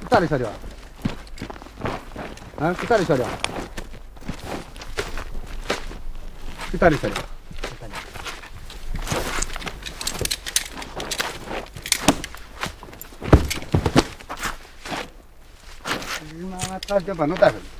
咋的小调？啊，是咋的小调？是咋的小调？妈妈，他就把弄带回来。